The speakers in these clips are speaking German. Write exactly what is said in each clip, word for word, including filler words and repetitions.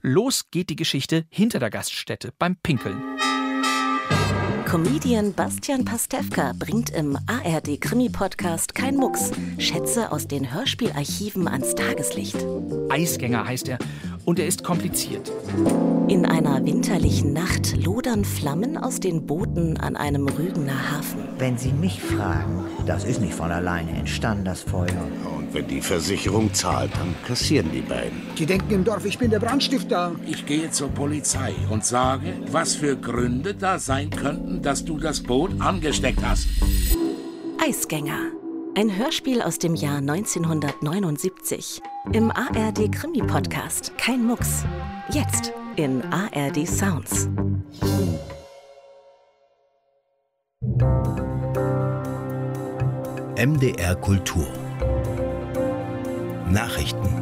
Los geht die Geschichte hinter der Gaststätte beim Pinkeln. Comedian Bastian Pastewka bringt im A R D-Krimi-Podcast Kein Mucks Schätze aus den Hörspielarchiven ans Tageslicht. Eisgänger heißt er und er ist kompliziert. In einer winterlichen Nacht lodern Flammen aus den Booten an einem Rügener Hafen. Wenn Sie mich fragen, das ist nicht von alleine entstanden, das Feuer. Und wenn die Versicherung zahlt, dann kassieren die beiden. Die denken im Dorf, ich bin der Brandstifter. Ich gehe zur Polizei und sage, was für Gründe da sein könnten, dass du das Boot angesteckt hast. Eisgänger. Ein Hörspiel aus dem Jahr neunzehnhundertneunundsiebzig. Im A R D-Krimi-Podcast Kein Mucks. Jetzt in A R D Sounds. M D R Kultur. Nachrichten.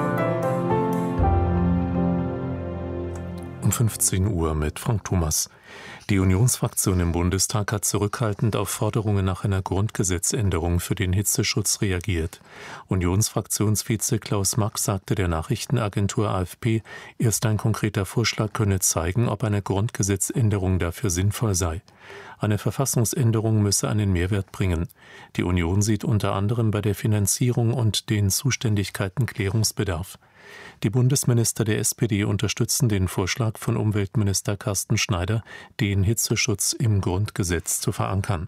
Um fünfzehn Uhr mit Frank Thomas. Die Unionsfraktion im Bundestag hat zurückhaltend auf Forderungen nach einer Grundgesetzänderung für den Hitzeschutz reagiert. Unionsfraktionsvize Klaus Mack sagte der Nachrichtenagentur A F P, erst ein konkreter Vorschlag könne zeigen, ob eine Grundgesetzänderung dafür sinnvoll sei. Eine Verfassungsänderung müsse einen Mehrwert bringen. Die Union sieht unter anderem bei der Finanzierung und den Zuständigkeiten Klärungsbedarf. Die Bundesminister der S P D unterstützen den Vorschlag von Umweltminister Carsten Schneider, den Hitzeschutz im Grundgesetz zu verankern.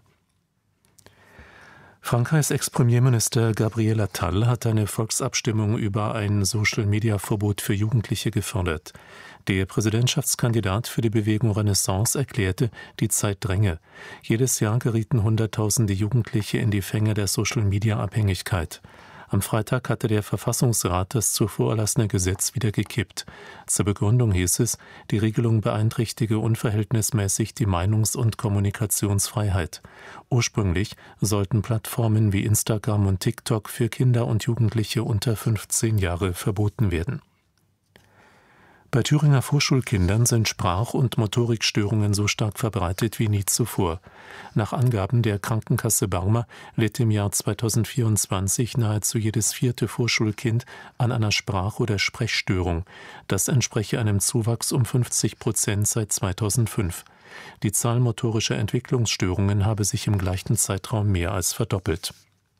Frankreichs Ex-Premierminister Gabriel Attal hat eine Volksabstimmung über ein Social-Media-Verbot für Jugendliche gefordert. Der Präsidentschaftskandidat für die Bewegung Renaissance erklärte, die Zeit dränge. Jedes Jahr gerieten Hunderttausende Jugendliche in die Fänge der Social-Media-Abhängigkeit. Am Freitag hatte der Verfassungsrat das zuvor erlassene Gesetz wieder gekippt. Zur Begründung hieß es, die Regelung beeinträchtige unverhältnismäßig die Meinungs- und Kommunikationsfreiheit. Ursprünglich sollten Plattformen wie Instagram und TikTok für Kinder und Jugendliche unter fünfzehn Jahre verboten werden. Bei Thüringer Vorschulkindern sind Sprach- und Motorikstörungen so stark verbreitet wie nie zuvor. Nach Angaben der Krankenkasse Barmer litt im Jahr zweitausendvierundzwanzig nahezu jedes vierte Vorschulkind an einer Sprach- oder Sprechstörung. Das entspreche einem Zuwachs um fünfzig Prozent seit zweitausendfünf. Die Zahl motorischer Entwicklungsstörungen habe sich im gleichen Zeitraum mehr als verdoppelt.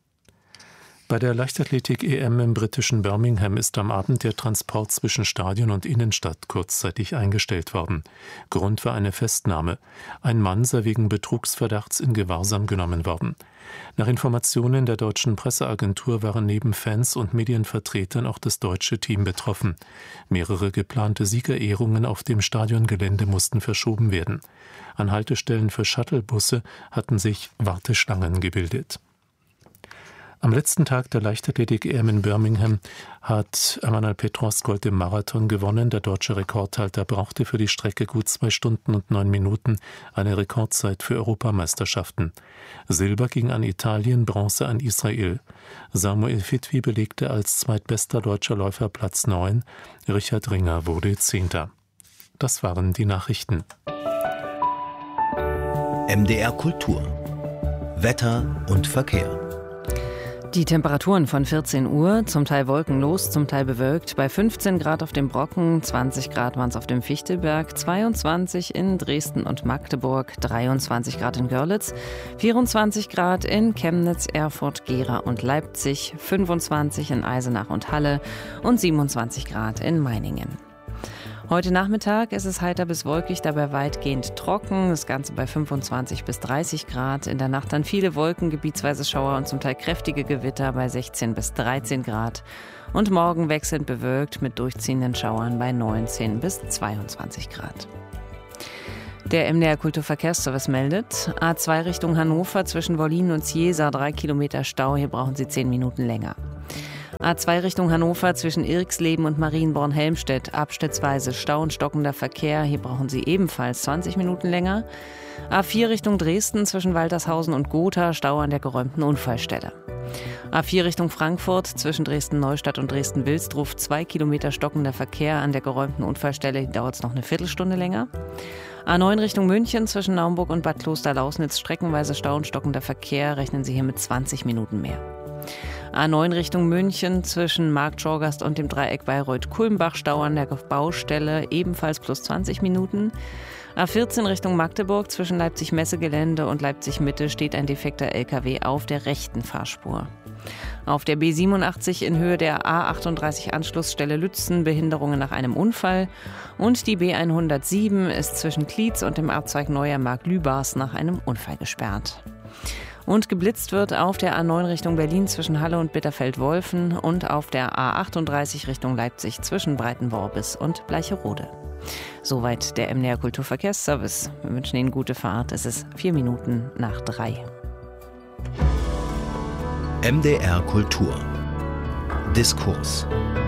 Bei der Leichtathletik-E M im britischen Birmingham ist am Abend der Transport zwischen Stadion und Innenstadt kurzzeitig eingestellt worden. Grund war eine Festnahme. Ein Mann sei wegen Betrugsverdachts in Gewahrsam genommen worden. Nach Informationen der deutschen Presseagentur waren neben Fans und Medienvertretern auch das deutsche Team betroffen. Mehrere geplante Siegerehrungen auf dem Stadiongelände mussten verschoben werden. An Haltestellen für Shuttlebusse hatten sich Warteschlangen gebildet. Am letzten Tag der Leichtathletik-E M in Birmingham hat Emanuel Petroscold im Marathon gewonnen. Der deutsche Rekordhalter brauchte für die Strecke gut zwei Stunden und neun Minuten, eine Rekordzeit für Europameisterschaften. Silber ging an Italien, Bronze an Israel. Samuel Fitwi belegte als zweitbester deutscher Läufer Platz neun. Richard Ringer wurde Zehnter. Das waren die Nachrichten. M D R Kultur. Wetter und Verkehr. Die Temperaturen von vierzehn Uhr, zum Teil wolkenlos, zum Teil bewölkt. Bei fünfzehn Grad auf dem Brocken, zwanzig Grad waren es auf dem Fichtelberg, zweiundzwanzig in Dresden und Magdeburg, dreiundzwanzig Grad in Görlitz, vierundzwanzig Grad in Chemnitz, Erfurt, Gera und Leipzig, fünfundzwanzig in Eisenach und Halle und siebenundzwanzig Grad in Meiningen. Heute Nachmittag ist es heiter bis wolkig, dabei weitgehend trocken. Das Ganze bei fünfundzwanzig bis dreißig Grad. In der Nacht dann viele Wolken, gebietsweise Schauer und zum Teil kräftige Gewitter bei sechzehn bis dreizehn Grad. Und morgen wechselnd bewölkt mit durchziehenden Schauern bei neunzehn bis zweiundzwanzig Grad. Der M D R Kulturverkehrsservice meldet, A zwei Richtung Hannover zwischen Wollin und Ciesa, drei Kilometer Stau, hier brauchen Sie zehn Minuten länger. A zwei Richtung Hannover zwischen Irxleben und Marienborn-Helmstedt, abschnittsweise Stau und stockender Verkehr, hier brauchen Sie ebenfalls zwanzig Minuten länger. A vier Richtung Dresden zwischen Waltershausen und Gotha, Stau an der geräumten Unfallstelle. A vier Richtung Frankfurt zwischen Dresden-Neustadt und Dresden-Wilsdruf, zwei Kilometer stockender Verkehr an der geräumten Unfallstelle, hier dauert es noch eine Viertelstunde länger. A neun Richtung München zwischen Naumburg und Bad Kloster-Lausnitz, streckenweise Stau und stockender Verkehr, rechnen Sie hier mit zwanzig Minuten mehr. A neun Richtung München zwischen Marktschorgast und dem Dreieck Bayreuth-Kulmbach Stau an der Baustelle, ebenfalls plus zwanzig Minuten. A vierzehn Richtung Magdeburg zwischen Leipzig-Messegelände und Leipzig-Mitte steht ein defekter L K W auf der rechten Fahrspur. Auf der B siebenundachtzig in Höhe der A achtunddreißig Anschlussstelle Lützen Behinderungen nach einem Unfall und die B hundertsieben ist zwischen Klietz und dem Abzweig Neuer Mark-Lübars nach einem Unfall gesperrt. Und geblitzt wird auf der A neun Richtung Berlin zwischen Halle und Bitterfeld-Wolfen und auf der A achtunddreißig Richtung Leipzig zwischen Breitenworbis und Bleicherode. Soweit der M D R Kulturverkehrsservice. Wir wünschen Ihnen gute Fahrt. Es ist vier Minuten nach drei. M D R Kultur. Diskurs.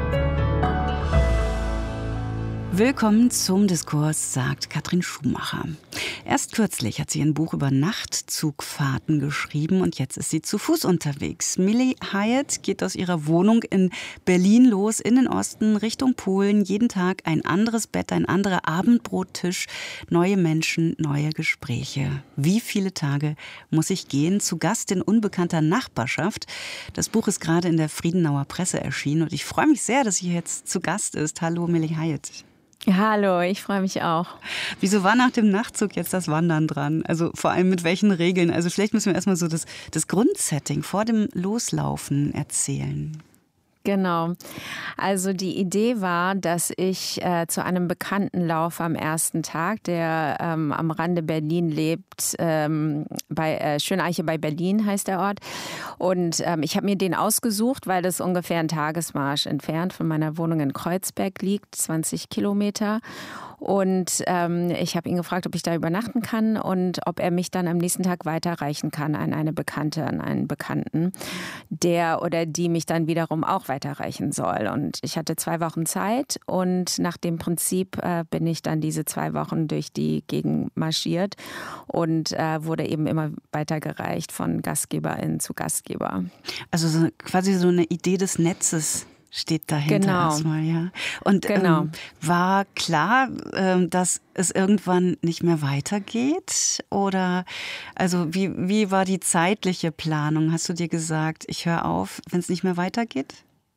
Willkommen zum Diskurs, sagt Katrin Schumacher. Erst kürzlich hat sie ein Buch über Nachtzugfahrten geschrieben und jetzt ist sie zu Fuß unterwegs. Millie Hyatt geht aus ihrer Wohnung in Berlin los, in den Osten, Richtung Polen. Jeden Tag ein anderes Bett, ein anderer Abendbrottisch, neue Menschen, neue Gespräche. Wie viele Tage muss ich gehen? Zu Gast in unbekannter Nachbarschaft. Das Buch ist gerade in der Friedenauer Presse erschienen und ich freue mich sehr, dass sie jetzt zu Gast ist. Hallo Millie Hyatt. Hallo, ich freue mich auch. Wieso war nach dem Nachtzug jetzt das Wandern dran? Also vor allem mit welchen Regeln? Also vielleicht müssen wir erstmal so das, das Grundsetting vor dem Loslaufen erzählen. Genau. Also die Idee war, dass ich äh, zu einem Bekannten laufe am ersten Tag, der ähm, am Rande Berlin lebt, ähm, bei äh, Schöneiche bei Berlin heißt der Ort. Und ähm, ich habe mir den ausgesucht, weil das ungefähr ein Tagesmarsch entfernt von meiner Wohnung in Kreuzberg liegt, zwanzig Kilometer. Und ähm, ich habe ihn gefragt, ob ich da übernachten kann und ob er mich dann am nächsten Tag weiterreichen kann an eine Bekannte, an einen Bekannten, der oder die mich dann wiederum auch weiterreichen soll. Und ich hatte zwei Wochen Zeit und nach dem Prinzip äh, bin ich dann diese zwei Wochen durch die Gegend marschiert und äh, wurde eben immer weitergereicht von Gastgeberin zu Gastgeber. Also so, quasi so eine Idee des Netzes steht dahinter genau. erstmal, ja. Und genau. ähm, war klar, ähm, dass es irgendwann nicht mehr weitergeht? Oder also wie, wie war die zeitliche Planung? Hast du dir gesagt, ich höre auf, wenn es nicht mehr weitergeht?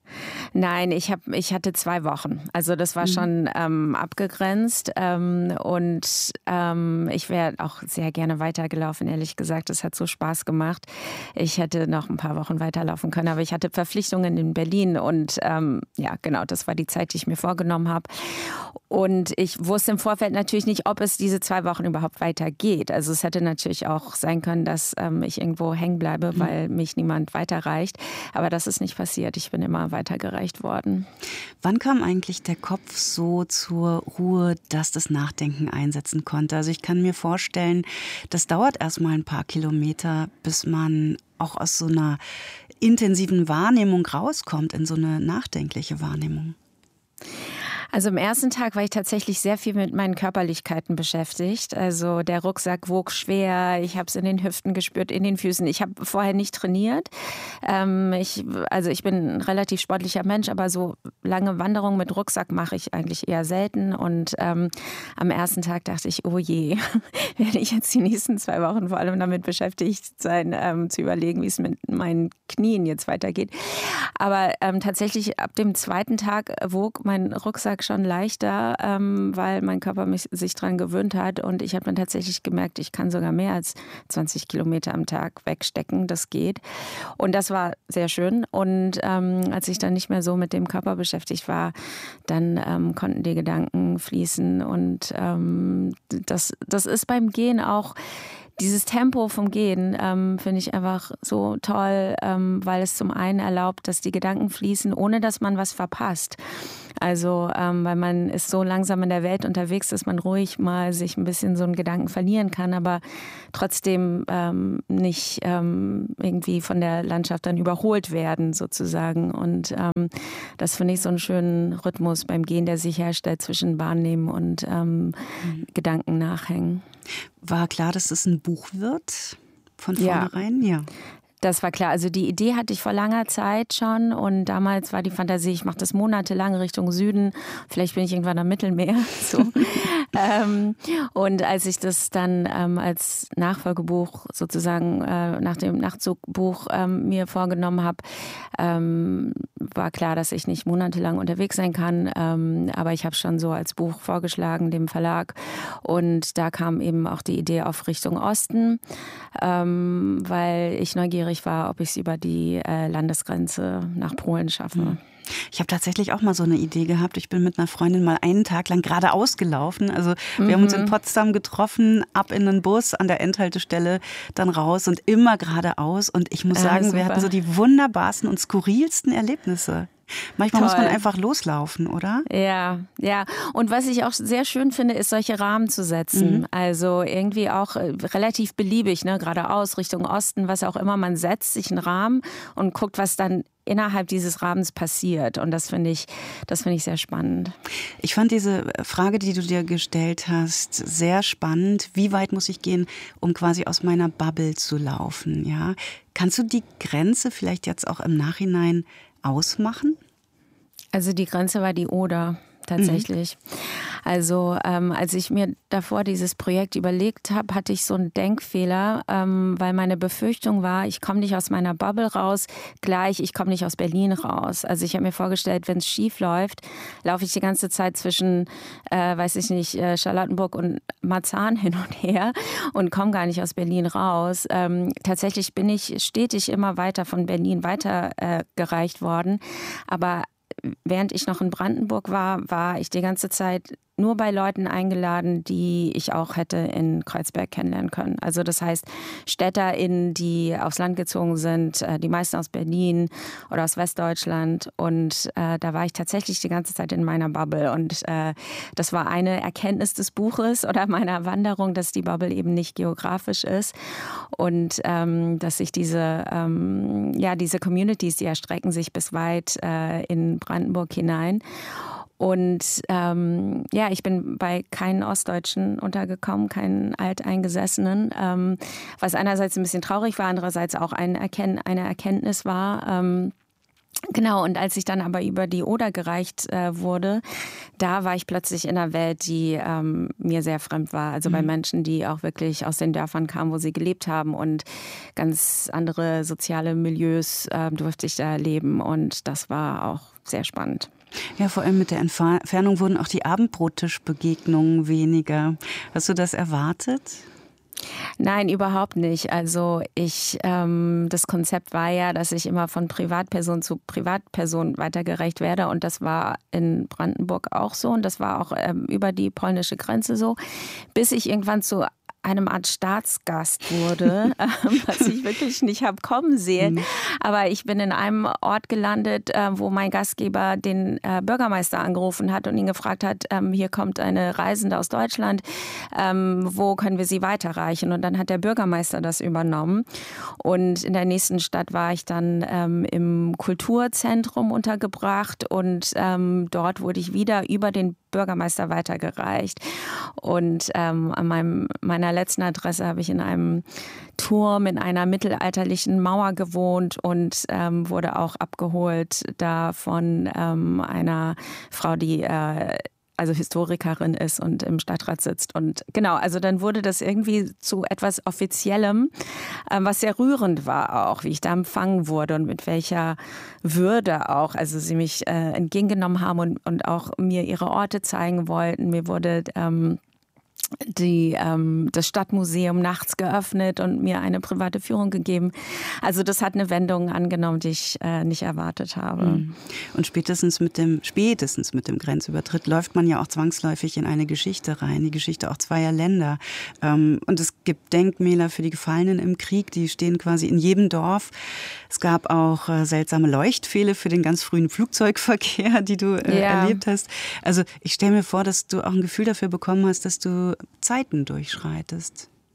Nein, ich, hab, ich hatte zwei Wochen. Also das war schon ähm, abgegrenzt ähm, und ähm, ich wäre auch sehr gerne weitergelaufen, ehrlich gesagt. Es hat so Spaß gemacht. Ich hätte noch ein paar Wochen weiterlaufen können, aber ich hatte Verpflichtungen in Berlin und ähm, ja, genau, das war die Zeit, die ich mir vorgenommen habe. Und ich wusste im Vorfeld natürlich nicht, ob es diese zwei Wochen überhaupt weitergeht. Also es hätte natürlich auch sein können, dass ähm, ich irgendwo hängen bleibe, weil mich niemand weiterreicht. Aber das ist nicht passiert. Ich bin immer weitergereicht worden. Wann kam eigentlich der Kopf so zur Ruhe, dass das Nachdenken einsetzen konnte? Also ich kann mir vorstellen, das dauert erst mal ein paar Kilometer, bis man auch aus so einer intensiven Wahrnehmung rauskommt in so eine nachdenkliche Wahrnehmung. Also am ersten Tag war ich tatsächlich sehr viel mit meinen Körperlichkeiten beschäftigt. Also der Rucksack wog schwer, ich habe es in den Hüften gespürt, in den Füßen. Ich habe vorher nicht trainiert. Ähm, ich, also ich bin ein relativ sportlicher Mensch, aber so lange Wanderungen mit Rucksack mache ich eigentlich eher selten. Und ähm, am ersten Tag dachte ich, oh je, werde ich jetzt die nächsten zwei Wochen vor allem damit beschäftigt sein, ähm, zu überlegen, wie es mit meinen Knien jetzt weitergeht. Aber ähm, tatsächlich ab dem zweiten Tag wog mein Rucksack schon leichter, ähm, weil mein Körper mich, sich daran gewöhnt hat. Und ich habe dann tatsächlich gemerkt, ich kann sogar mehr als zwanzig Kilometer am Tag wegstecken. Das geht. Und das war sehr schön. Und ähm, als ich dann nicht mehr so mit dem Körper beschäftigt war, dann ähm, konnten die Gedanken fließen. Und ähm, das, das ist beim Gehen auch. Dieses Tempo vom Gehen ähm, finde ich einfach so toll, ähm, weil es zum einen erlaubt, dass die Gedanken fließen, ohne dass man was verpasst. Also, ähm, weil man ist so langsam in der Welt unterwegs, dass man ruhig mal sich ein bisschen so einen Gedanken verlieren kann, aber trotzdem ähm, nicht ähm, irgendwie von der Landschaft dann überholt werden sozusagen. Und ähm, das finde ich so einen schönen Rhythmus beim Gehen, der sich herstellt zwischen Wahrnehmen und ähm, mhm. Gedanken nachhängen. War klar, dass es ein Buch wird von vornherein? Ja. ja. Das war klar. Also die Idee hatte ich vor langer Zeit schon und damals war die Fantasie, ich mache das monatelang Richtung Süden, vielleicht bin ich irgendwann am Mittelmeer. So. ähm, und als ich das dann ähm, als Nachfolgebuch sozusagen äh, nach dem Nachtzugbuch ähm, mir vorgenommen habe, ähm, war klar, dass ich nicht monatelang unterwegs sein kann, ähm, aber ich habe schon so als Buch vorgeschlagen dem Verlag und da kam eben auch die Idee auf Richtung Osten, ähm, weil ich neugierig war, ob ich es über die äh, Landesgrenze nach Polen schaffe. Ich habe tatsächlich auch mal so eine Idee gehabt. Ich bin mit einer Freundin mal einen Tag lang geradeaus gelaufen. Also wir mhm. haben uns in Potsdam getroffen, ab in den Bus, an der Endhaltestelle dann raus und immer geradeaus. Und ich muss sagen, ah, wir hatten so die wunderbarsten und skurrilsten Erlebnisse. Manchmal Toll. Muss man einfach loslaufen, oder? Ja, ja. Und was ich auch sehr schön finde, ist, solche Rahmen zu setzen. Mhm. Also irgendwie auch relativ beliebig, ne? Geradeaus, Richtung Osten, was auch immer. Man setzt sich einen Rahmen und guckt, was dann innerhalb dieses Rahmens passiert. Und das finde ich, das finde ich sehr spannend. Ich fand diese Frage, die du dir gestellt hast, sehr spannend. Wie weit muss ich gehen, um quasi aus meiner Bubble zu laufen? Ja? Kannst du die Grenze vielleicht jetzt auch im Nachhinein ausmachen? Also die Grenze war die Oder. Tatsächlich. Mhm. Also ähm, als ich mir davor dieses Projekt überlegt habe, hatte ich so einen Denkfehler, ähm, weil meine Befürchtung war, ich komme nicht aus meiner Bubble raus, gleich ich komme nicht aus Berlin raus. Also ich habe mir vorgestellt, wenn es schief läuft, laufe ich die ganze Zeit zwischen, äh, weiß ich nicht, äh, Charlottenburg und Marzahn hin und her und komme gar nicht aus Berlin raus. Ähm, tatsächlich bin ich stetig immer weiter von Berlin weitergereicht äh, worden, aber während ich noch in Brandenburg war, war ich die ganze Zeit nur bei Leuten eingeladen, die ich auch hätte in Kreuzberg kennenlernen können. Also das heißt StädterInnen, die aufs Land gezogen sind, die meisten aus Berlin oder aus Westdeutschland. Und äh, da war ich tatsächlich die ganze Zeit in meiner Bubble. Und äh, das war eine Erkenntnis des Buches oder meiner Wanderung, dass die Bubble eben nicht geografisch ist und ähm, dass sich diese, ähm, ja, diese Communities, die erstrecken sich bis weit äh, in Brandenburg hinein. Und ähm, ja, ich bin bei keinen Ostdeutschen untergekommen, keinen Alteingesessenen, ähm, was einerseits ein bisschen traurig war, andererseits auch ein Erken- eine Erkenntnis war. Ähm, genau, und als ich dann aber über die Oder gereicht äh, wurde, da war ich plötzlich in einer Welt, die ähm, mir sehr fremd war. Also mhm. bei Menschen, die auch wirklich aus den Dörfern kamen, wo sie gelebt haben und ganz andere soziale Milieus äh, durfte ich da erleben. Und das war auch sehr spannend. Ja, vor allem mit der Entfernung wurden auch die Abendbrottischbegegnungen weniger. Hast du das erwartet? Nein, überhaupt nicht. Also ich, ähm, das Konzept war ja, dass ich immer von Privatperson zu Privatperson weitergereicht werde und das war in Brandenburg auch so und das war auch ähm, über die polnische Grenze so, bis ich irgendwann zu einem Art Staatsgast wurde, was ich wirklich nicht habe kommen sehen. Mhm. Aber ich bin in einem Ort gelandet, wo mein Gastgeber den Bürgermeister angerufen hat und ihn gefragt hat, hier kommt eine Reisende aus Deutschland, wo können wir sie weiterreichen? Und dann hat der Bürgermeister das übernommen. Und in der nächsten Stadt war ich dann im Kulturzentrum untergebracht und dort wurde ich wieder über den Bürgermeister weitergereicht. Und ähm, an meinem, meiner letzten Adresse habe ich in einem Turm in einer mittelalterlichen Mauer gewohnt und ähm, wurde auch abgeholt da von ähm, einer Frau, die äh, also Historikerin ist und im Stadtrat sitzt. Und genau, also dann wurde das irgendwie zu etwas Offiziellem, äh, was sehr rührend war auch, wie ich da empfangen wurde und mit welcher Würde auch. Also sie mich äh, entgegengenommen haben und, und auch mir ihre Orte zeigen wollten. Mir wurde ähm, die, ähm, das Stadtmuseum nachts geöffnet und mir eine private Führung gegeben. Also das hat eine Wendung angenommen, die ich äh, nicht erwartet habe. Und spätestens mit dem spätestens mit dem Grenzübertritt läuft man ja auch zwangsläufig in eine Geschichte rein, die Geschichte auch zweier Länder. Ähm, und es gibt Denkmäler für die Gefallenen im Krieg, die stehen quasi in jedem Dorf. Es gab auch äh, seltsame Leuchtpfähle für den ganz frühen Flugzeugverkehr, die du äh, ja. erlebt hast. Also ich stelle mir vor, dass du auch ein Gefühl dafür bekommen hast, dass du Zeiten durchschreitest.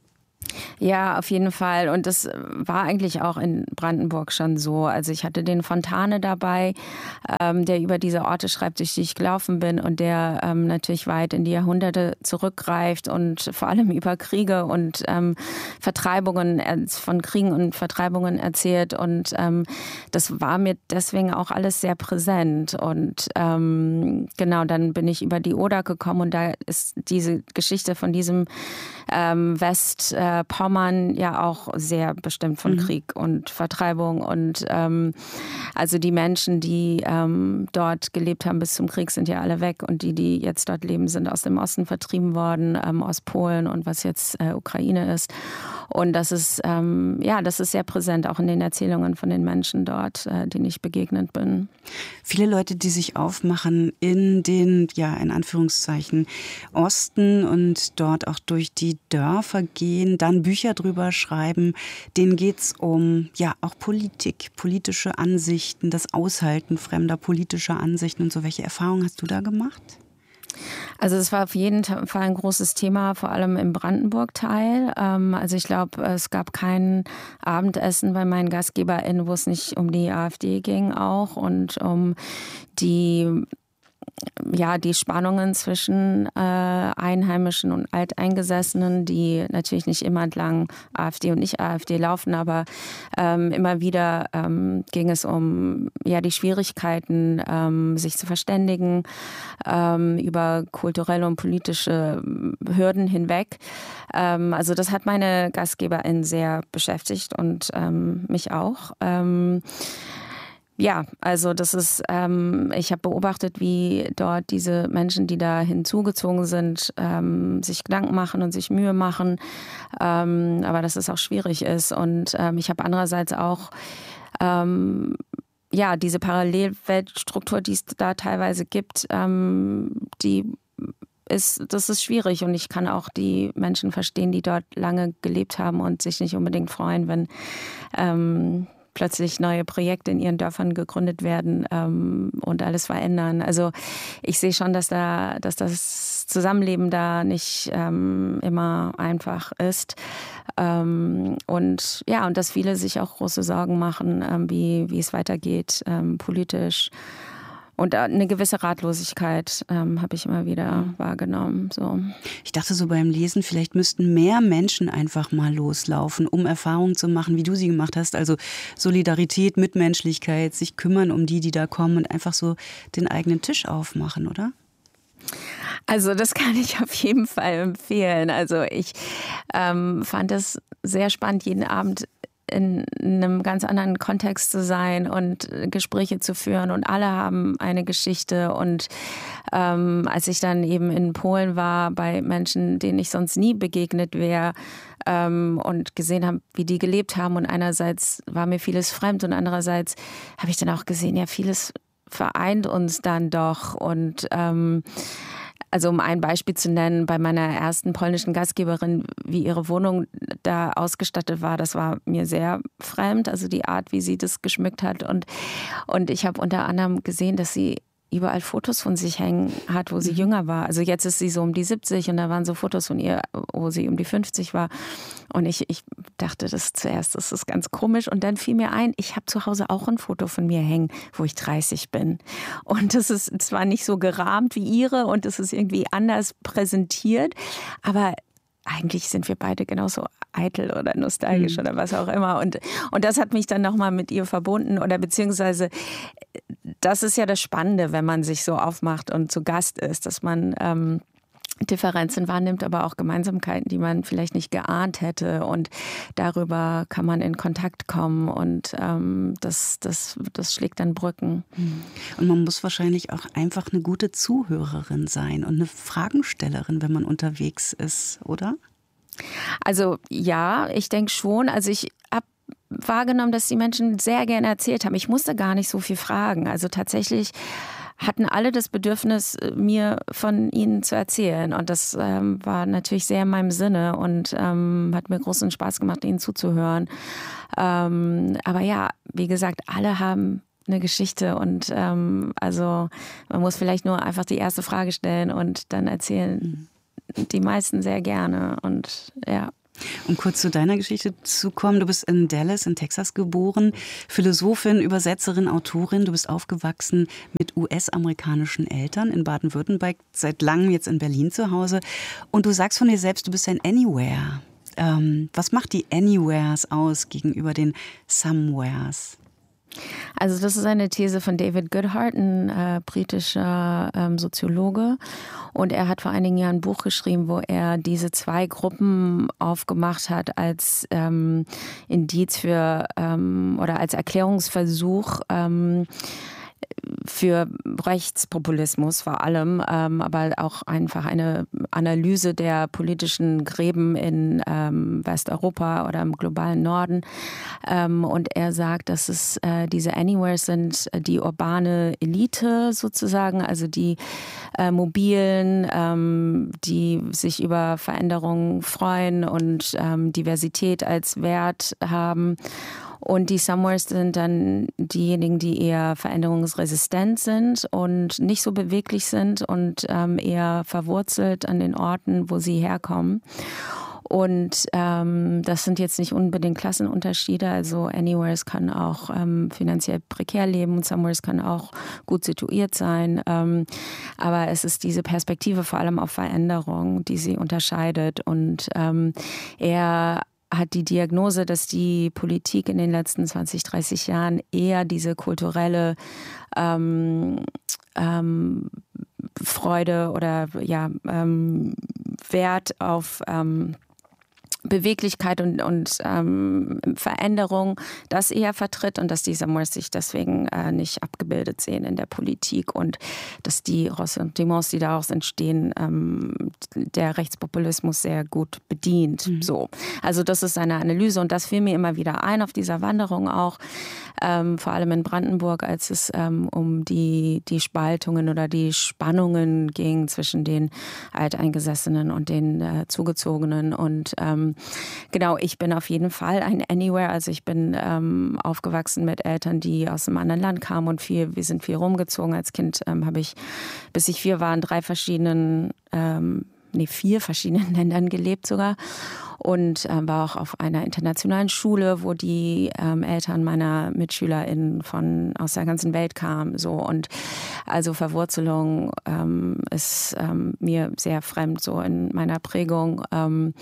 Ja, auf jeden Fall. Und das war eigentlich auch in Brandenburg schon so. Also ich hatte den Fontane dabei, ähm, der über diese Orte schreibt, durch die ich gelaufen bin und der ähm, natürlich weit in die Jahrhunderte zurückgreift und vor allem über Kriege und ähm, Vertreibungen, von Kriegen und Vertreibungen erzählt. Und ähm, das war mir deswegen auch alles sehr präsent. Und ähm, genau, dann bin ich über die Oder gekommen und da ist diese Geschichte von diesem ähm, West- äh, Pommern ja auch sehr bestimmt von mhm. Krieg und Vertreibung und ähm, also die Menschen, die ähm, dort gelebt haben bis zum Krieg, sind ja alle weg und die, die jetzt dort leben, sind aus dem Osten vertrieben worden, ähm, aus Polen und was jetzt äh, Ukraine ist. Und das ist ähm, ja, das ist sehr präsent auch in den Erzählungen von den Menschen dort, äh, denen ich begegnet bin. Viele Leute, die sich aufmachen in den, ja, in Anführungszeichen Osten und dort auch durch die Dörfer gehen, dann Bücher drüber schreiben, denen geht's um, ja, auch Politik, politische Ansichten, das Aushalten fremder politischer Ansichten und so. Welche Erfahrungen hast du da gemacht? Also es war auf jeden Fall ein großes Thema, vor allem im Brandenburg-Teil. Also ich glaube, es gab kein Abendessen bei meinen GastgeberInnen, wo es nicht um die AfD ging auch und um die ja, die Spannungen zwischen äh, Einheimischen und Alteingesessenen, die natürlich nicht immer entlang AfD und Nicht-AfD laufen, aber ähm, immer wieder ähm, ging es um ja, die Schwierigkeiten, ähm, sich zu verständigen ähm, über kulturelle und politische Hürden hinweg. Ähm, also das hat meine GastgeberInnen sehr beschäftigt und ähm, mich auch. Ähm, Ja, also das ist, ähm, ich habe beobachtet, wie dort diese Menschen, die da hinzugezogen sind, ähm, sich Gedanken machen und sich Mühe machen, ähm, aber dass es auch schwierig ist. Und ähm, ich habe andererseits auch ähm, ja diese Parallelweltstruktur, die es da teilweise gibt, ähm, die ist, das ist schwierig und ich kann auch die Menschen verstehen, die dort lange gelebt haben und sich nicht unbedingt freuen, wenn ähm, plötzlich neue Projekte in ihren Dörfern gegründet werden ähm, und alles verändern. Also ich sehe schon, dass da, dass das Zusammenleben da nicht ähm, immer einfach ist. Ähm, und ja, und dass viele sich auch große Sorgen machen, ähm, wie, wie es weitergeht, ähm, politisch. Und eine gewisse Ratlosigkeit ähm, habe ich immer wieder wahrgenommen. So. Ich dachte so beim Lesen, vielleicht müssten mehr Menschen einfach mal loslaufen, um Erfahrungen zu machen, wie du sie gemacht hast. Also Solidarität, Mitmenschlichkeit, sich kümmern um die, die da kommen und einfach so den eigenen Tisch aufmachen, oder? Also das kann ich auf jeden Fall empfehlen. Also ich ähm, fand es sehr spannend, jeden Abend in einem ganz anderen Kontext zu sein und Gespräche zu führen und alle haben eine Geschichte und ähm, als ich dann eben in Polen war bei Menschen, denen ich sonst nie begegnet wäre ähm, und gesehen habe, wie die gelebt haben und einerseits war mir vieles fremd und andererseits habe ich dann auch gesehen, ja, vieles vereint uns dann doch und ähm, also um ein Beispiel zu nennen, bei meiner ersten polnischen Gastgeberin, wie ihre Wohnung da ausgestattet war, das war mir sehr fremd, also die Art, wie sie das geschmückt hat. Und, und ich habe unter anderem gesehen, dass sie überall Fotos von sich hängen hat, wo sie mhm. jünger war. Also jetzt ist sie so um die siebzig und da waren so Fotos von ihr, wo sie um die fünfzig war. Und ich, ich dachte das zuerst, das ist ganz komisch. Und dann fiel mir ein, ich habe zu Hause auch ein Foto von mir hängen, wo ich dreißig bin. Und das ist zwar nicht so gerahmt wie ihre und es ist irgendwie anders präsentiert, aber eigentlich sind wir beide genauso eitel oder nostalgisch mhm. oder was auch immer. Und, und das hat mich dann nochmal mit ihr verbunden oder beziehungsweise das ist ja das Spannende, wenn man sich so aufmacht und zu Gast ist, dass man ähm, Differenzen wahrnimmt, aber auch Gemeinsamkeiten, die man vielleicht nicht geahnt hätte und darüber kann man in Kontakt kommen und ähm, das, das, das schlägt dann Brücken. Und man muss wahrscheinlich auch einfach eine gute Zuhörerin sein und eine Fragenstellerin, wenn man unterwegs ist, oder? Also ja, ich denke schon. Also ich habe wahrgenommen, dass die Menschen sehr gerne erzählt haben. Ich musste gar nicht so viel fragen. Also tatsächlich hatten alle das Bedürfnis, mir von ihnen zu erzählen. Und das ähm, war natürlich sehr in meinem Sinne und ähm, hat mir großen Spaß gemacht, ihnen zuzuhören. Ähm, aber ja, wie gesagt, alle haben eine Geschichte und ähm, also man muss vielleicht nur einfach die erste Frage stellen und dann erzählen die meisten sehr gerne und ja. Um kurz zu deiner Geschichte zu kommen, du bist in Dallas in Texas geboren, Philosophin, Übersetzerin, Autorin. Du bist aufgewachsen mit U S-amerikanischen Eltern in Baden-Württemberg, seit langem jetzt in Berlin zu Hause. Und du sagst von dir selbst, du bist ein Anywhere. Ähm, was macht die Anywheres aus gegenüber den Somewheres? Also das ist eine These von David Goodhart, ein äh, britischer ähm, Soziologe. Und er hat vor einigen Jahren ein Buch geschrieben, wo er diese zwei Gruppen aufgemacht hat als ähm, Indiz für ähm, oder als Erklärungsversuch ähm, für Rechtspopulismus vor allem, ähm, aber auch einfach eine Analyse der politischen Gräben in ähm, Westeuropa oder im globalen Norden. Ähm, und er sagt, dass es äh, diese Anywheres sind, die urbane Elite sozusagen, also die äh, mobilen, ähm, die sich über Veränderungen freuen und ähm, Diversität als Wert haben. Und die Somewheres sind dann diejenigen, die eher veränderungsresistent sind und nicht so beweglich sind und ähm, eher verwurzelt an den Orten, wo sie herkommen. Und ähm, das sind jetzt nicht unbedingt Klassenunterschiede. Also Anywheres kann auch ähm, finanziell prekär leben und Somewheres kann auch gut situiert sein. Ähm, aber es ist diese Perspektive vor allem auf Veränderung, die sie unterscheidet. Und ähm, er hat die Diagnose, dass die Politik in den letzten zwanzig, dreißig Jahren eher diese kulturelle ähm, ähm, Freude oder ja, ähm, Wert auf ähm, Beweglichkeit und, und ähm, Veränderung das eher vertritt und dass die Somewheres sich deswegen äh, nicht abgebildet sehen in der Politik und dass die Ressentiments, die daraus entstehen, ähm, der Rechtspopulismus sehr gut bedient. Mhm. So. Also das ist eine Analyse und das fiel mir immer wieder ein auf dieser Wanderung auch, ähm, vor allem in Brandenburg, als es ähm, um die, die Spaltungen oder die Spannungen ging zwischen den Alteingesessenen und den äh, Zugezogenen und ähm, genau, ich bin auf jeden Fall ein Anywhere. Also ich bin ähm, aufgewachsen mit Eltern, die aus einem anderen Land kamen und viel, wir sind viel rumgezogen. Als Kind ähm, habe ich, bis ich vier war, in drei verschiedenen, ähm, nee, vier verschiedenen Ländern gelebt sogar. Und ähm, war auch auf einer internationalen Schule, wo die ähm, Eltern meiner MitschülerInnen von aus der ganzen Welt kamen. So. Und also Verwurzelung ähm, ist ähm, mir sehr fremd so in meiner Prägung. Ähm,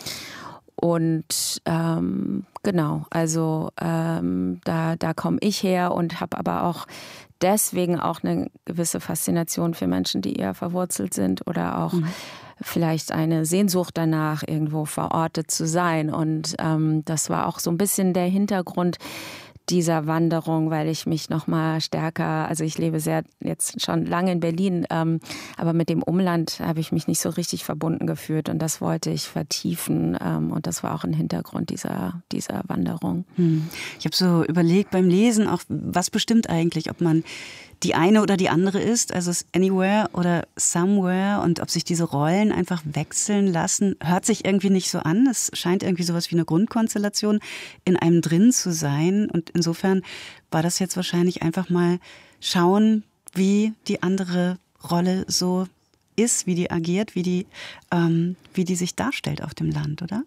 Und ähm, genau, also ähm, da, da komme ich her und habe aber auch deswegen auch eine gewisse Faszination für Menschen, die eher verwurzelt sind oder auch mhm. vielleicht eine Sehnsucht danach, irgendwo verortet zu sein. Und ähm, das war auch so ein bisschen der Hintergrund dieser Wanderung, weil ich mich noch mal stärker, also ich lebe sehr jetzt schon lange in Berlin, ähm, aber mit dem Umland habe ich mich nicht so richtig verbunden gefühlt und das wollte ich vertiefen ähm, und das war auch ein Hintergrund dieser, dieser Wanderung. Hm. Ich habe so überlegt beim Lesen auch, was bestimmt eigentlich, ob man die eine oder die andere ist, also Anywhere oder Somewhere und ob sich diese Rollen einfach wechseln lassen, hört sich irgendwie nicht so an. Es scheint irgendwie sowas wie eine Grundkonstellation in einem drin zu sein und insofern war das jetzt wahrscheinlich einfach mal schauen, wie die andere Rolle so ist, wie die agiert, wie die, ähm, wie die sich darstellt auf dem Land, oder?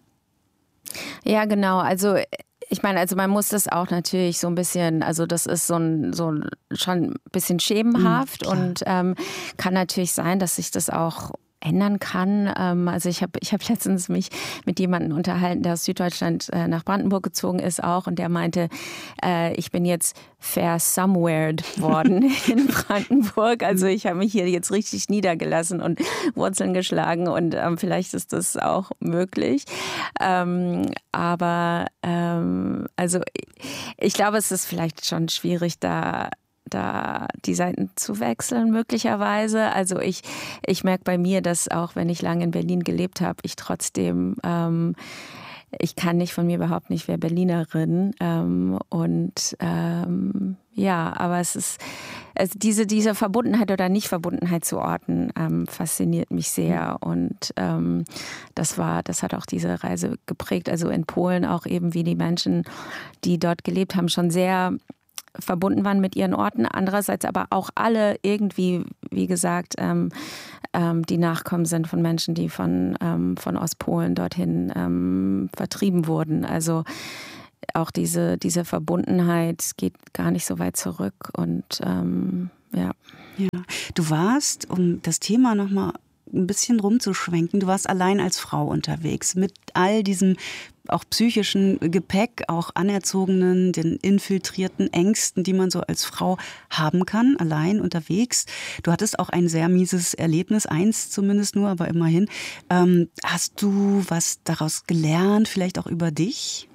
Ja, genau. Also ich meine, also man muss das auch natürlich so ein bisschen, also das ist so ein, so ein schon ein bisschen schemenhaft mhm, und ähm, kann natürlich sein, dass sich das auch ändern kann. Ähm, also ich habe ich hab letztens mich mit jemandem unterhalten, der aus Süddeutschland äh, nach Brandenburg gezogen ist auch und der meinte, äh, ich bin jetzt versomewhered worden in Brandenburg. Also ich habe mich hier jetzt richtig niedergelassen und Wurzeln geschlagen und ähm, vielleicht ist das auch möglich. Ähm, aber ähm, also ich glaube, es ist vielleicht schon schwierig, da da die Seiten zu wechseln möglicherweise. Also ich, ich merke bei mir, dass auch wenn ich lange in Berlin gelebt habe, ich trotzdem, ähm, ich kann nicht von mir behaupten, ich wäre Berlinerin. Ähm, und ähm, ja, aber es ist, also diese, diese Verbundenheit oder Nicht-Verbundenheit zu Orten ähm, fasziniert mich sehr. Und ähm, das war, das hat auch diese Reise geprägt. Also in Polen auch eben, wie die Menschen, die dort gelebt haben, schon sehr verbunden waren mit ihren Orten, andererseits aber auch alle irgendwie, wie gesagt, ähm, ähm, die Nachkommen sind von Menschen, die von, ähm, von Ostpolen dorthin ähm, vertrieben wurden. Also auch diese, diese Verbundenheit geht gar nicht so weit zurück und ähm, ja. Ja. Du warst, um das Thema nochmal ein bisschen rumzuschwenken, du warst allein als Frau unterwegs mit all diesem auch psychischen Gepäck, auch anerzogenen, den infiltrierten Ängsten, die man so als Frau haben kann, allein unterwegs. Du hattest auch ein sehr mieses Erlebnis, eins zumindest nur, aber immerhin. Ähm, hast du was daraus gelernt, vielleicht auch über dich?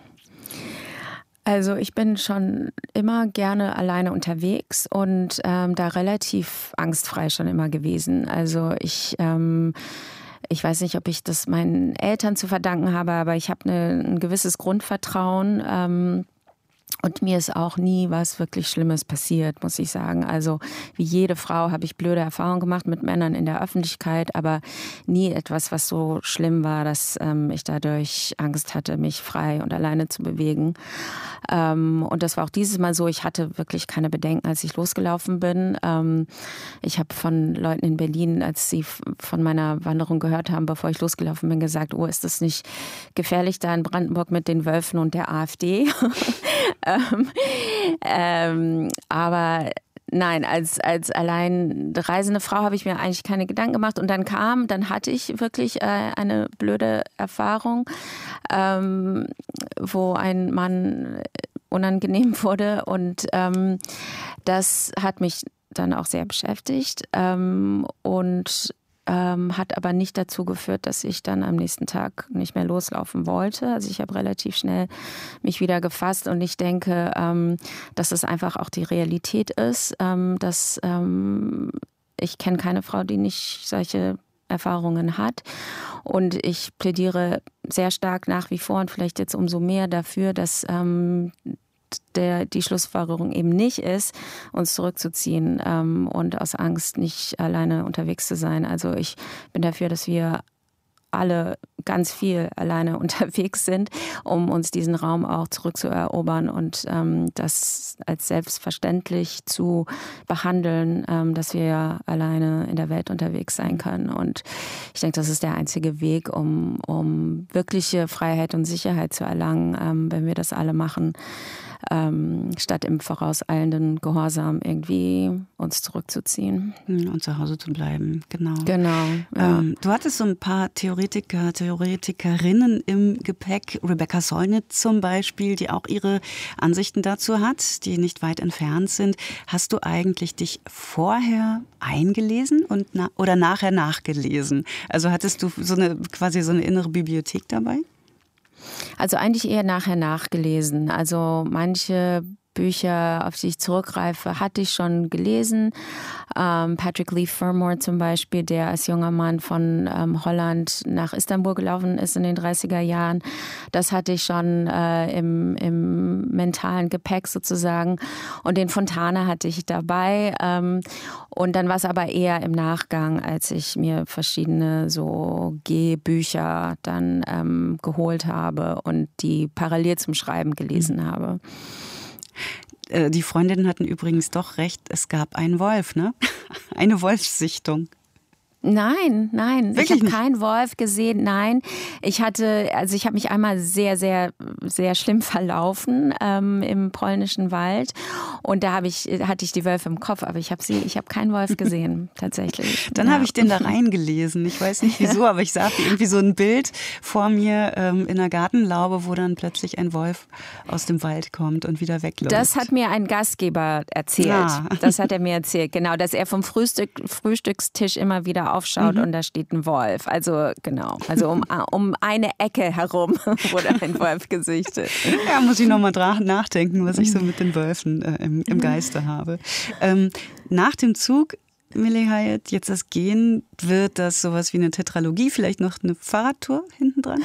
Also ich bin schon immer gerne alleine unterwegs und ähm, da relativ angstfrei schon immer gewesen. Also ich, ähm, ich weiß nicht, ob ich das meinen Eltern zu verdanken habe, aber ich habe eine, ein gewisses Grundvertrauen. Ähm, Und mir ist auch nie was wirklich Schlimmes passiert, muss ich sagen. Also wie jede Frau habe ich blöde Erfahrungen gemacht mit Männern in der Öffentlichkeit, aber nie etwas, was so schlimm war, dass ähm, ich dadurch Angst hatte, mich frei und alleine zu bewegen. Ähm, und das war auch dieses Mal so. Ich hatte wirklich keine Bedenken, als ich losgelaufen bin. Ähm, ich habe von Leuten in Berlin, als sie von meiner Wanderung gehört haben, bevor ich losgelaufen bin, gesagt, oh, ist das nicht gefährlich da in Brandenburg mit den Wölfen und der AfD? ähm, ähm, aber nein, als, als allein reisende Frau habe ich mir eigentlich keine Gedanken gemacht. Und dann kam, dann hatte ich wirklich äh, eine blöde Erfahrung, ähm, wo ein Mann unangenehm wurde. Und ähm, das hat mich dann auch sehr beschäftigt ähm, und Ähm, hat aber nicht dazu geführt, dass ich dann am nächsten Tag nicht mehr loslaufen wollte. Also ich habe relativ schnell mich wieder gefasst und ich denke, ähm, dass es einfach auch die Realität ist, ähm, dass ähm, ich kenne keine Frau, die nicht solche Erfahrungen hat und ich plädiere sehr stark nach wie vor und vielleicht jetzt umso mehr dafür, dass ähm, Der, die Schlussfolgerung eben nicht ist, uns zurückzuziehen ähm, und aus Angst nicht alleine unterwegs zu sein. Also ich bin dafür, dass wir alle ganz viel alleine unterwegs sind, um uns diesen Raum auch zurückzuerobern und ähm, das als selbstverständlich zu behandeln, ähm, dass wir alleine in der Welt unterwegs sein können. Und ich denke, das ist der einzige Weg, um, um wirkliche Freiheit und Sicherheit zu erlangen, ähm, wenn wir das alle machen. Ähm, statt im vorauseilenden Gehorsam irgendwie uns zurückzuziehen. Und zu Hause zu bleiben, genau. Genau. Ja. Ähm, du hattest so ein paar Theoretiker, Theoretikerinnen im Gepäck, Rebecca Solnit zum Beispiel, die auch ihre Ansichten dazu hat, die nicht weit entfernt sind. Hast du eigentlich dich vorher eingelesen und na- oder nachher nachgelesen? Also hattest du so eine quasi so eine innere Bibliothek dabei? Also eigentlich eher nachher nachgelesen. Also manche Bücher, auf die ich zurückgreife, hatte ich schon gelesen. Ähm, Patrick Leigh Fermor zum Beispiel, der als junger Mann von ähm, Holland nach Istanbul gelaufen ist in den dreißiger Jahren. Das hatte ich schon äh, im, im mentalen Gepäck sozusagen. Und den Fontane hatte ich dabei. Ähm, und dann war es aber eher im Nachgang, als ich mir verschiedene so Gehbücher dann ähm, geholt habe und die parallel zum Schreiben gelesen mhm. habe. Die Freundinnen hatten übrigens doch recht, es gab einen Wolf, ne? Eine Wolfssichtung. Nein, nein, Wirklich ich habe keinen Wolf gesehen, nein. Ich hatte, also ich habe mich einmal sehr, sehr, sehr schlimm verlaufen ähm, im polnischen Wald und da habe ich, hatte ich die Wölfe im Kopf, aber ich habe sie, ich habe keinen Wolf gesehen, tatsächlich. Dann ja. habe ich den da reingelesen, ich weiß nicht wieso, aber ich sah irgendwie so ein Bild vor mir ähm, in einer Gartenlaube, wo dann plötzlich ein Wolf aus dem Wald kommt und wieder wegläuft. Das hat mir ein Gastgeber erzählt, ja. das hat er mir erzählt, genau, dass er vom Frühstück, Frühstückstisch immer wieder aufschaut mhm. und da steht ein Wolf. Also genau, also um, um eine Ecke herum wurde ein Wolf gesichtet. Ja, muss ich nochmal nachdenken, was ich so mit den Wölfen äh, im, im Geiste habe. Ähm, nach dem Zug, Millie Hyatt, jetzt das Gehen, wird das sowas wie eine Tetralogie, vielleicht noch eine Fahrradtour hinten dran?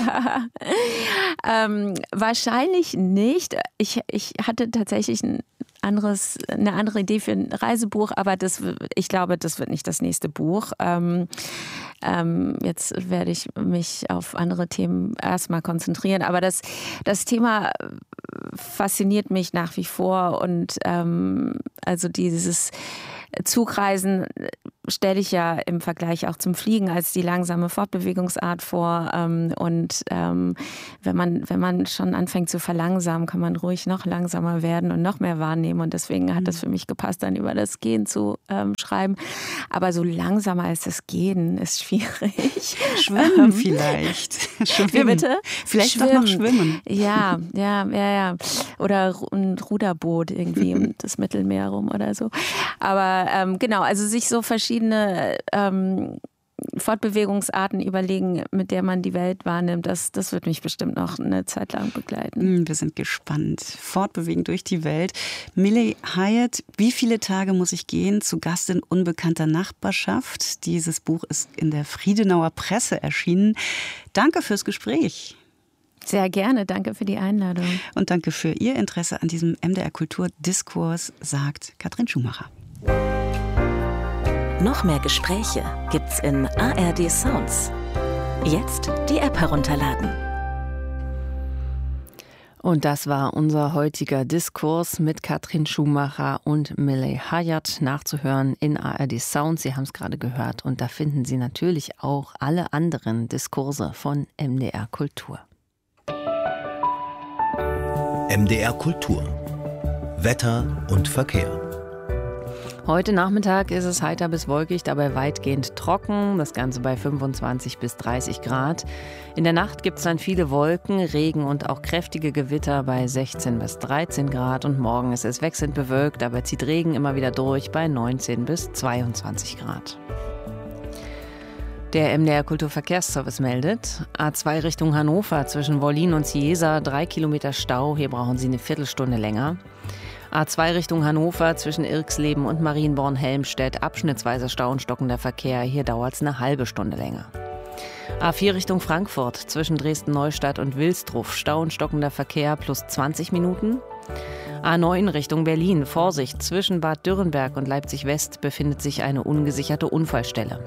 ähm, wahrscheinlich nicht. Ich, ich hatte tatsächlich ein anderes, eine andere Idee für ein Reisebuch, aber das, ich glaube, das wird nicht das nächste Buch. Ähm, Ähm, jetzt werde ich mich auf andere Themen erstmal konzentrieren. Aber das, das Thema fasziniert mich nach wie vor. Und ähm, also dieses Zugreisen stelle ich ja im Vergleich auch zum Fliegen als die langsame Fortbewegungsart vor. Und wenn man, wenn man schon anfängt zu verlangsamen, kann man ruhig noch langsamer werden und noch mehr wahrnehmen. Und deswegen hat das für mich gepasst, dann über das Gehen zu ähm, schreiben. Aber so langsamer als das Gehen ist schwierig. Schwimmen ähm, vielleicht. Schwimmen. Wie bitte? Vielleicht schwimmen. Doch noch schwimmen. Ja, ja, ja, ja. Oder ein Ruderboot irgendwie um das Mittelmeer rum oder so. Aber ähm, genau, also sich so verschiedene ähm, Fortbewegungsarten überlegen, mit der man die Welt wahrnimmt, das, das wird mich bestimmt noch eine Zeit lang begleiten. Wir sind gespannt. Fortbewegen durch die Welt. Millie Hyatt, wie viele Tage muss ich gehen? Zu Gast in Unbekannter Nachbarschaft. Dieses Buch ist in der Friedenauer Presse erschienen. Danke fürs Gespräch. Sehr gerne, danke für die Einladung. Und danke für Ihr Interesse an diesem M D R Kultur Diskurs, sagt Katrin Schumacher. Noch mehr Gespräche gibt's in A R D Sounds. Jetzt die App herunterladen. Und das war unser heutiger Diskurs mit Katrin Schumacher und Millie Hyatt, nachzuhören in A R D Sounds. Sie haben es gerade gehört. Und da finden Sie natürlich auch alle anderen Diskurse von M D R Kultur. M D R Kultur. Wetter und Verkehr. Heute Nachmittag ist es heiter bis wolkig, dabei weitgehend trocken. Das Ganze bei fünfundzwanzig bis dreißig Grad. In der Nacht gibt es dann viele Wolken, Regen und auch kräftige Gewitter bei sechzehn bis dreizehn Grad. Und morgen ist es wechselnd bewölkt, dabei zieht Regen immer wieder durch bei neunzehn bis zweiundzwanzig Grad. Der M D R Kulturverkehrsservice meldet, A zwei Richtung Hannover zwischen Wollin und Ciesa, drei Kilometer Stau, hier brauchen Sie eine Viertelstunde länger. A zwei Richtung Hannover zwischen Irxleben und Marienborn-Helmstedt, abschnittsweise Stau und stockender Verkehr, hier dauert es eine halbe Stunde länger. A vier Richtung Frankfurt zwischen Dresden-Neustadt und Wilsdruff, Stau und stockender Verkehr plus zwanzig Minuten. A neun Richtung Berlin, Vorsicht, zwischen Bad Dürrenberg und Leipzig-West befindet sich eine ungesicherte Unfallstelle.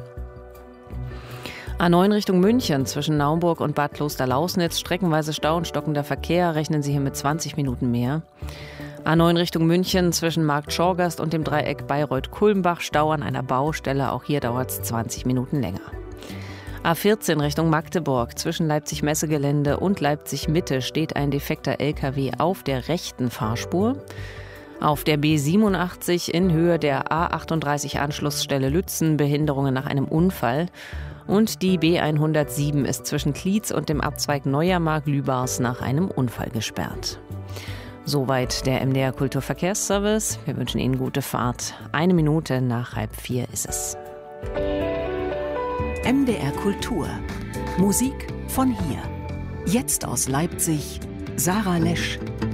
A neun Richtung München zwischen Naumburg und Bad Kloster-Lausnitz, streckenweise Stau und stockender Verkehr, rechnen Sie hier mit zwanzig Minuten mehr. A neun Richtung München zwischen Markt Schorgast und dem Dreieck Bayreuth-Kulmbach, Stau an einer Baustelle, auch hier dauert es zwanzig Minuten länger. A vierzehn Richtung Magdeburg zwischen Leipzig-Messegelände und Leipzig-Mitte steht ein defekter L K W auf der rechten Fahrspur. Auf der B siebenundachtzig in Höhe der A achtunddreißig Anschlussstelle Lützen Behinderungen nach einem Unfall. Und die B hundertsieben ist zwischen Klietz und dem Abzweig Neuermark-Lübars nach einem Unfall gesperrt. Soweit der M D R Kulturverkehrsservice. Wir wünschen Ihnen gute Fahrt. Eine Minute nach halb vier ist es. M D R Kultur. Musik von hier. Jetzt aus Leipzig, Sarah Lesch.